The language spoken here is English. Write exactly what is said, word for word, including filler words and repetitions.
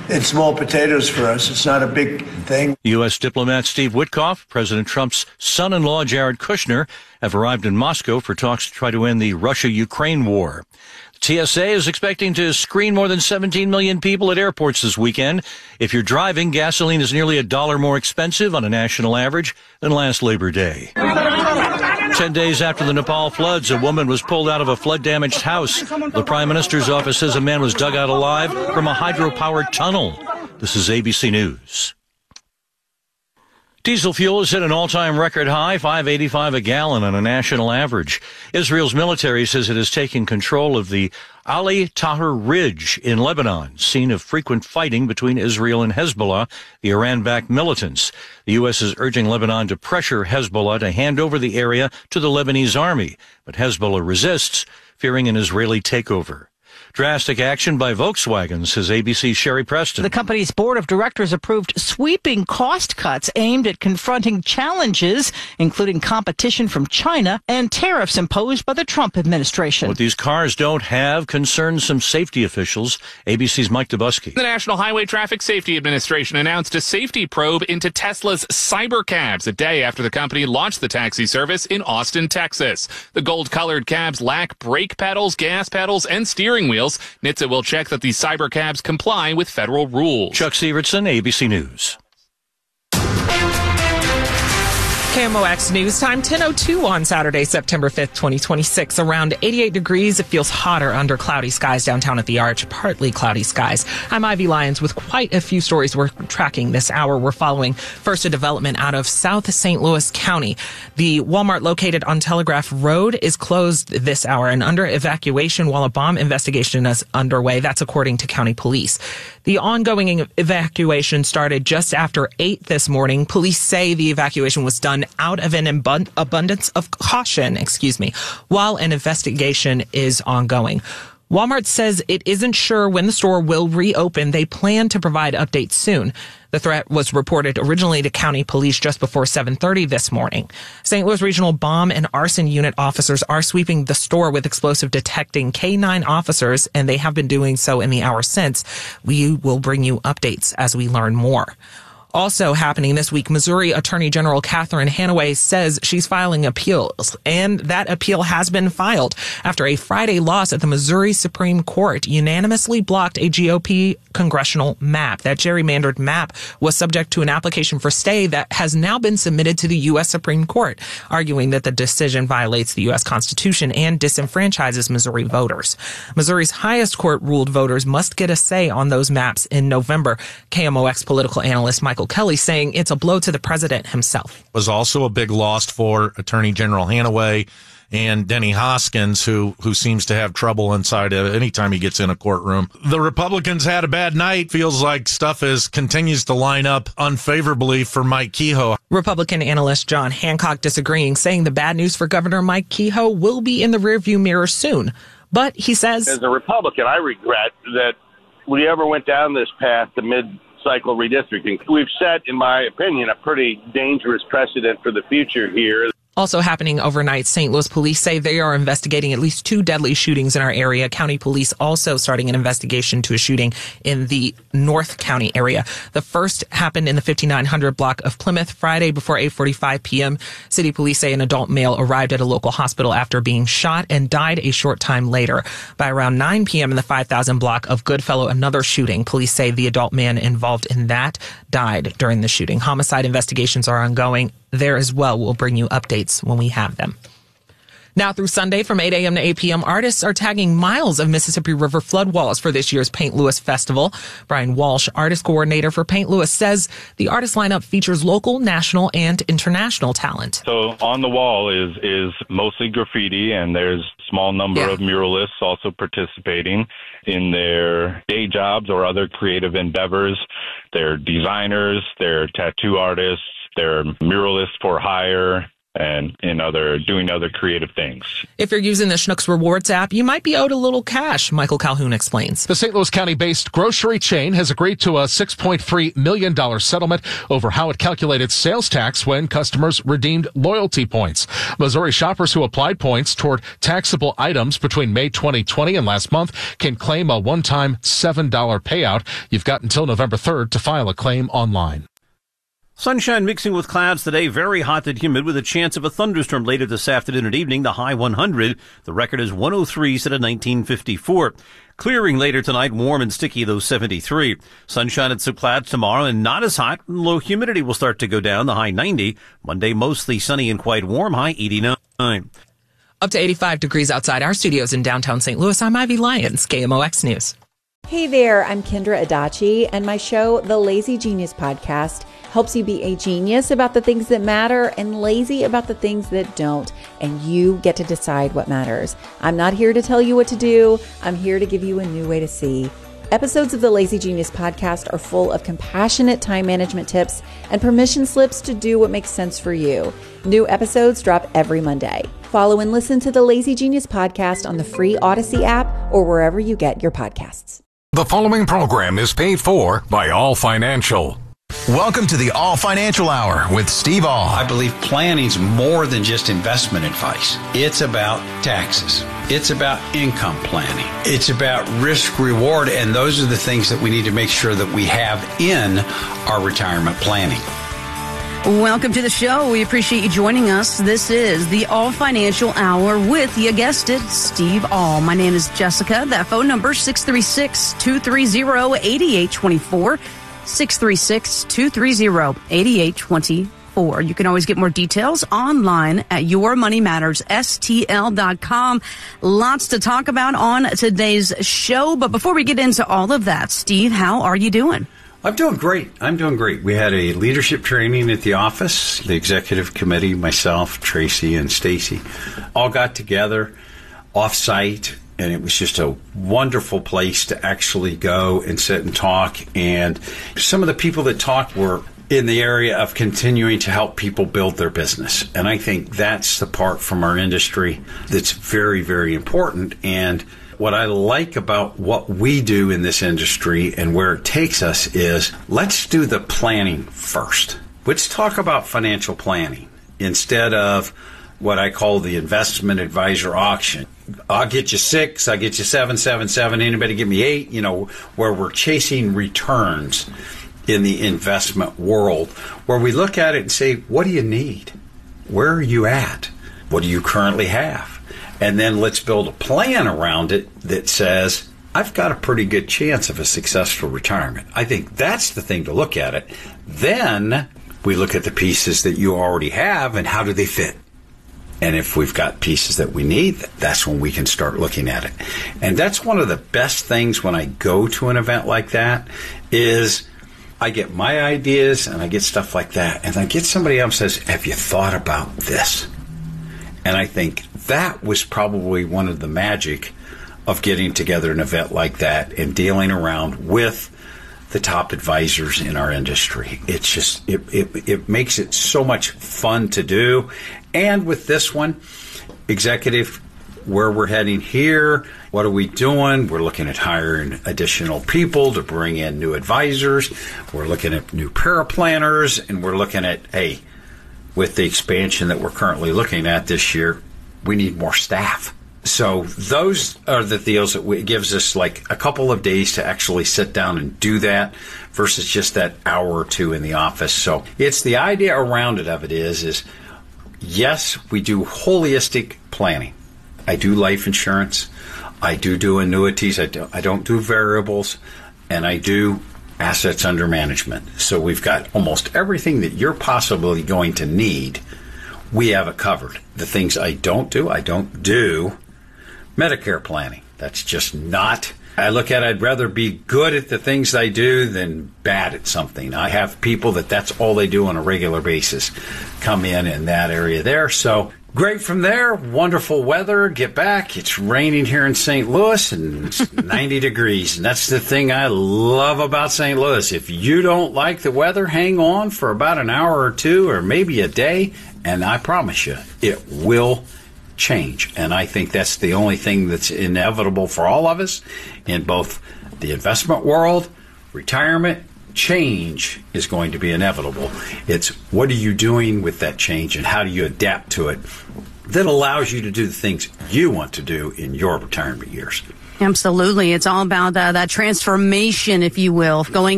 it's small potatoes for us. It's not a big thing. U S diplomat Steve Witkoff, President Trump's son-in-law Jared Kushner have arrived in Moscow for talks to try to end the Russia-Ukraine war. T S A is expecting to screen more than seventeen million people at airports this weekend. If you're driving, gasoline is nearly a dollar more expensive on a national average than last Labor Day. Ten days after the Nepal floods, a woman was pulled out of a flood-damaged house. The Prime Minister's office says a man was dug out alive from a hydro-powered tunnel. This is A B C News. Diesel fuel is at an all-time record high, five eighty-five a gallon on a national average. Israel's military says it has taken control of the Ali Tahrir Ridge in Lebanon, scene of frequent fighting between Israel and Hezbollah, the Iran-backed militants. The U S is urging Lebanon to pressure Hezbollah to hand over the area to the Lebanese army, but Hezbollah resists, fearing an Israeli takeover. Drastic action by Volkswagen, says A B C's Sherry Preston. The company's board of directors approved sweeping cost cuts aimed at confronting challenges, including competition from China and tariffs imposed by the Trump administration. What these cars don't have concerns some safety officials. A B C's Mike Dubusky. The National Highway Traffic Safety Administration announced a safety probe into Tesla's Cybercabs a day after the company launched the taxi service in Austin, Texas. The gold-colored cabs lack brake pedals, gas pedals, and steering wheels. N H T S A will check that the Cybercabs comply with federal rules. Chuck Severson, A B C News. K M O X News Time, ten oh two on Saturday, September fifth, twenty twenty-six. Around eighty-eight degrees. It feels hotter under cloudy skies downtown at the Arch. Partly cloudy skies. I'm Ivy Lyons with quite a few stories we're tracking this hour. We're following first a development out of South Saint Louis County. The Walmart located on Telegraph Road is closed this hour and under evacuation while a bomb investigation is underway. That's according to county police. The ongoing evacuation started just after eight this morning. Police say the evacuation was done out of an abund- abundance of caution, excuse me, while an investigation is ongoing. Walmart says it isn't sure when the store will reopen. They plan to provide updates soon. The threat was reported originally to county police just before seven thirty this morning. Saint Louis Regional Bomb and Arson Unit officers are sweeping the store with explosive detecting K nine officers, and they have been doing so in the hour since. We will bring you updates as we learn more. Also happening this week, Missouri Attorney General Catherine Hanaway says she's filing appeals, and that appeal has been filed after a Friday loss at the Missouri Supreme Court unanimously blocked a G O P congressional map. That gerrymandered map was subject to an application for stay that has now been submitted to the U S Supreme Court, arguing that the decision violates the U S Constitution and disenfranchises Missouri voters. Missouri's highest court ruled voters must get a say on those maps in November. K M O X political analyst Michael Kelly saying it's a blow to the president himself. Was also a big loss for Attorney General Hanaway and Denny Hoskins, who who seems to have trouble inside of anytime he gets in a courtroom. The Republicans had a bad night. Feels like stuff is continues to line up unfavorably for Mike Kehoe. Republican analyst John Hancock disagreeing, saying the bad news for Governor Mike Kehoe will be in the rearview mirror soon. But he says, as a Republican, I regret that we ever went down this path to mid cycle redistricting. We've set, in my opinion, a pretty dangerous precedent for the future here. Also happening overnight, Saint Louis police say they are investigating at least two deadly shootings in our area. County police also starting an investigation to a shooting in the North County area. The first happened in the fifty-nine hundred block of Plymouth Friday before eight forty-five p.m. City police say an adult male arrived at a local hospital after being shot and died a short time later. By around nine p.m. in the five thousand block of Goodfellow, another shooting. Police say the adult man involved in that died during the shooting. Homicide investigations are ongoing there as well. We'll bring you updates when we have them. Now through Sunday from eight a.m. to eight p.m., artists are tagging miles of Mississippi River flood walls for this year's Paint Louis Festival. Brian Walsh, artist coordinator for Paint Louis, says the artist lineup features local, national, and international talent. So on the wall is is mostly graffiti, and there's a small number yeah. of muralists also participating in their day jobs or other creative endeavors. They're designers, they're tattoo artists, they're muralists for hire, and in other doing other creative things. If you're using the Schnucks Rewards app, you might be owed a little cash. Michael Calhoun explains. The Saint Louis County-based grocery chain has agreed to a six point three million dollars settlement over how it calculated sales tax when customers redeemed loyalty points. Missouri shoppers who applied points toward taxable items between May twenty twenty and last month can claim a one-time seven dollars payout. You've got until November third to file a claim online. Sunshine mixing with clouds today, very hot and humid with a chance of a thunderstorm later this afternoon and evening, the high one hundred. The record is one oh three set of nineteen fifty-four. Clearing later tonight, warm and sticky, though seventy-three. Sunshine and some clouds tomorrow and not as hot. Low humidity will start to go down, the high ninety. Monday mostly sunny and quite warm, high eighty-nine. Up to eighty-five degrees outside our studios in downtown Saint Louis. I'm Ivy Lyons, K M O X News. Hey there, I'm Kendra Adachi, and my show, The Lazy Genius Podcast, helps you be a genius about the things that matter and lazy about the things that don't, and you get to decide what matters. I'm not here to tell you what to do. I'm here to give you a new way to see. Episodes of the Lazy Genius Podcast are full of compassionate time management tips and permission slips to do what makes sense for you. New episodes drop every Monday. Follow and listen to the Lazy Genius Podcast on the free Odyssey app or wherever you get your podcasts. The following program is paid for by All Financial. Welcome to the All Financial Hour with Steve All. I believe planning's more than just investment advice. It's about taxes. It's about income planning. It's about risk reward, and those are the things that we need to make sure that we have in our retirement planning. Welcome to the show. We appreciate you joining us. This is the All Financial Hour with, you guessed it, Steve All. My name is Jessica. That phone number, six three six, two three zero, eight eight two four. six three six, two three zero, eight eight two four. You can always get more details online at your money matters S T L dot com. Lots to talk about on today's show. But before we get into all of that, Steve, how are you doing? I'm doing great. I'm doing great. We had a leadership training at the office. The executive committee, myself, Tracy, and Stacy all got together off-site, and it was just a wonderful place to actually go and sit and talk. And some of the people that talked were in the area of continuing to help people build their business. And I think that's the part from our industry that's very, very important. And what I like about what we do in this industry and where it takes us is, let's do the planning first. Let's talk about financial planning instead of what I call the investment advisor auction. I'll get you six, I'll get you seven, seven, seven, anybody give me eight, you know, where we're chasing returns in the investment world, where we look at it and say, what do you need? Where are you at? What do you currently have? And then let's build a plan around it that says, I've got a pretty good chance of a successful retirement. I think that's the thing to look at it. Then we look at the pieces that you already have and how do they fit? And if we've got pieces that we need, that's when we can start looking at it. And that's one of the best things when I go to an event like that is I get my ideas and I get stuff like that. And I get somebody else says, have you thought about this? And I think that was probably one of the magic of getting together an event like that and dealing around with the top advisors in our industry. It's just, it, it, it makes it so much fun to do. And with this one, executive, where we're heading here, what are we doing? We're looking at hiring additional people to bring in new advisors. We're looking at new paraplanners, and we're looking at, hey, with the expansion that we're currently looking at this year, we need more staff. So those are the deals that we, it gives us like a couple of days to actually sit down and do that versus just that hour or two in the office. So it's the idea around it of it is, is yes, we do holistic planning. I do life insurance. I do do annuities. I, do, I don't do variables. And I do assets under management. So we've got almost everything that you're possibly going to need. We have it covered. The things I don't do, I don't do Medicare planning. That's just not. I look at it, I'd rather be good at the things I do than bad at something. I have people that that's all they do on a regular basis come in in that area there. So Great from there. Wonderful weather. Get back. It's raining here in Saint Louis and it's ninety degrees. And that's the thing I love about Saint Louis. If you don't like the weather, hang on for about an hour or two or maybe a day. And I promise you, it will change. And I think that's the only thing that's inevitable for all of us in both the investment world, retirement. Change is going to be inevitable. It's what are you doing with that change and how do you adapt to it that allows you to do the things you want to do in your retirement years. Absolutely. It's all about uh, that transformation, if you will, going